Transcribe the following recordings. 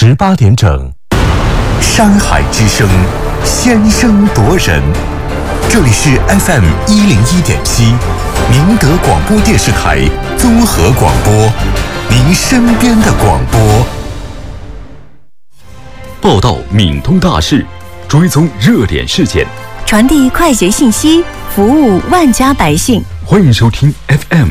18点整，山海之声，先声夺人。这里是 FM101.7，宁德广播电视台综合广播，您身边的广播。 报道闽东大事，追踪热点事件， 传递快捷信息，服务万家百姓。 欢迎收听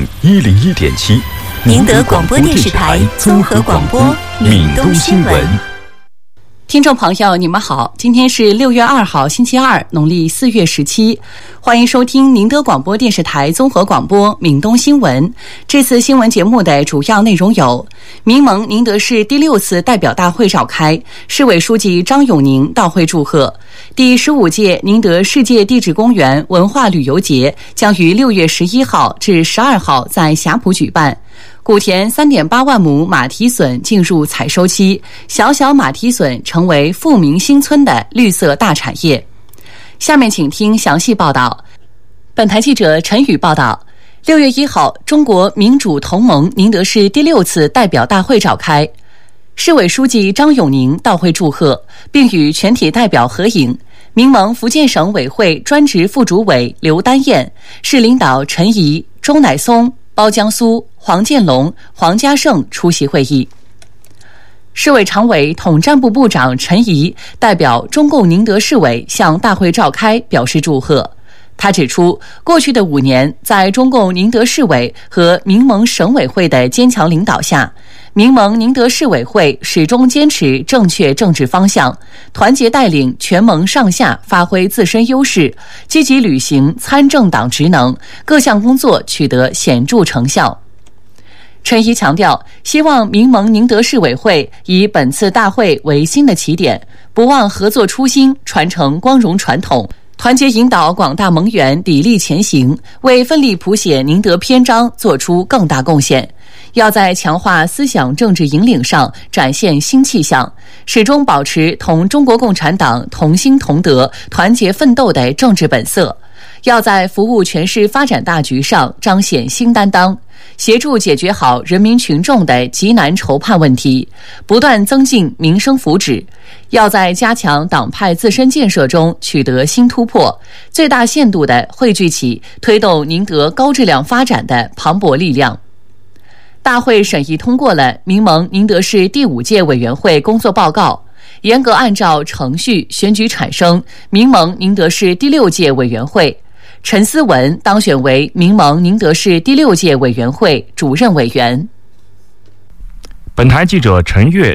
FM101.7， 宁德广播电视台综合广播闽东新闻。 听众朋友，你们好，今天是6月2号，星期二，农历4月17，欢迎收听宁德广播电视台综合广播闽东新闻。这次新闻节目的主要内容有：民盟宁德市第6次代表大会召开，市委书记张永宁到会祝贺。第15届宁德世界地质公园文化旅游节将于6月11号至12号在霞浦举办。古田3.8万亩马蹄笋进入采收期，小小马蹄笋成为富民新村的绿色大产业。下面请听详细报道。本台记者陈宇报道，6月1号，中国民主同盟宁德市第6次代表大会召开，市委书记张永宁到会祝贺，并与全体代表合影。民盟福建省委会专职副主委刘丹燕、市领导陈仪、周乃松、包江苏、黄建龙、黄家胜出席会议。市委常委、统战部部长陈仪代表中共宁德市委向大会召开表示祝贺。他指出，过去的5年，在中共宁德市委和民盟省委会的坚强领导下，民盟宁德市委会始终坚持正确政治方向，团结带领全盟上下发挥自身优势，积极履行参政党职能，各项工作取得显著成效。陈仪强调，希望民盟宁德市委会以本次大会为新的起点，不忘合作初心，传承光荣传统，团结引导广大盟员砥砺前行，为奋力谱写宁德篇章做出更大贡献。要在强化思想政治引领上展现新气象，始终保持同中国共产党同心同德、团结奋斗的政治本色。要在服务全市发展大局上彰显新担当，协助解决好人民群众的急难愁盼问题，不断增进民生福祉。要在加强党派自身建设中取得新突破，最大限度地汇聚起推动宁德高质量发展的磅礴力量。大会审议通过了民盟宁德市第5届委员会工作报告，严格按照程序选举产生民盟宁德市第6届委员会。陈思文当选为民盟宁德市第6届委员会主任委员。 本台记者陈悦